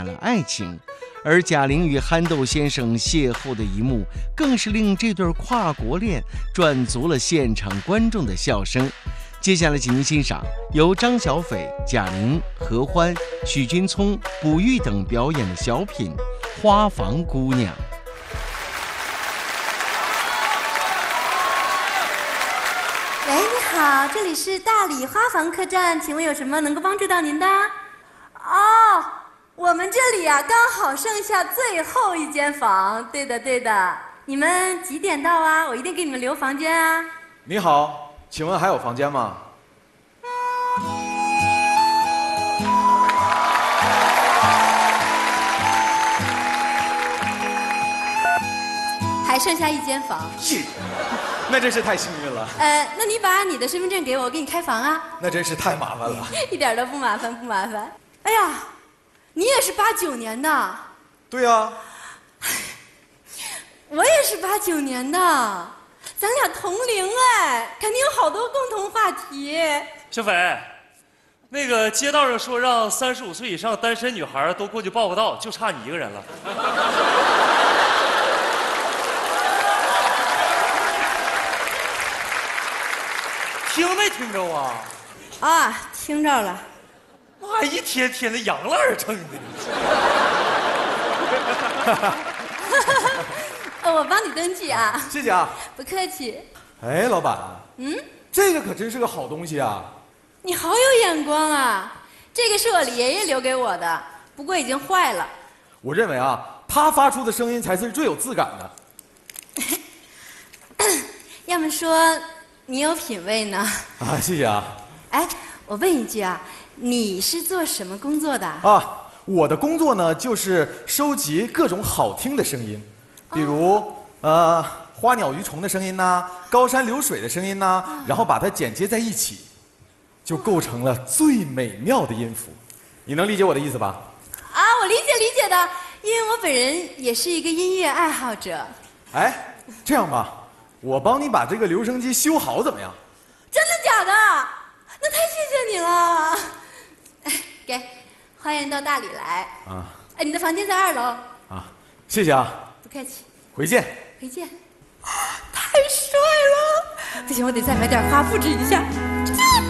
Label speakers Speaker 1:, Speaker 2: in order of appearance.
Speaker 1: 了爱情。而贾玲与憨豆先生邂逅的一幕，更是令这对跨国恋赚足了现场观众的笑声。接下来，请您欣赏由张小斐、贾玲、何欢、许君聪、卜玉等表演的小品《花房姑娘》。
Speaker 2: 喂，你好，这里是大理花房客栈，请问有什么能够帮助到您的？哦，我们这里啊，刚好剩下最后一间房。对的，对的，你们几点到啊？我一定给你们留房间啊。
Speaker 3: 你好，请问还有房间吗？
Speaker 2: 还剩下一间房。
Speaker 3: 那真是太幸运了。
Speaker 2: 那你把你的身份证给我，我给你开房啊。
Speaker 3: 那真是太麻烦了。
Speaker 2: 一点都不麻烦，不麻烦。哎呀，你也是89年的。
Speaker 3: 对呀。
Speaker 2: 我也是89年的，咱俩同龄哎，肯定有好多共同话题。
Speaker 4: 小斐，那个街道上说让35岁以上单身女孩都过去报个到，就差你一个人了。听没听着啊？
Speaker 2: 啊，听着了。
Speaker 4: 妈，一天天的养了而成的。
Speaker 2: 我帮你登记啊。
Speaker 3: 谢谢啊。
Speaker 2: 不客气。
Speaker 3: 哎，老板，这个可真是个好东西啊。
Speaker 2: 你好有眼光啊！这个是我爷爷留给我的，不过已经坏了。
Speaker 3: 我认为啊，他发出的声音才是最有质感
Speaker 2: 的。要么说你有品位呢。
Speaker 3: 啊，谢谢啊。
Speaker 2: 哎，我问一句啊，你是做什么工作的？
Speaker 3: 啊，我的工作呢，就是收集各种好听的声音，比如花鸟鱼虫的声音呐，高山流水的声音呐，然后把它剪接在一起，就构成了最美妙的音符。你能理解我的意思吧？
Speaker 2: 啊，我理解的，因为我本人也是一个音乐爱好者。
Speaker 3: 哎，这样吧，我帮你把这个留声机修好，怎么样？
Speaker 2: 真的假的？那太谢谢你了。给，欢迎到大理来。啊。哎，你的房间在2楼。
Speaker 3: 啊，谢谢啊。
Speaker 2: 不客气。
Speaker 3: 回见。
Speaker 2: 回见。太帅了！不行，我得再买点花布置一下。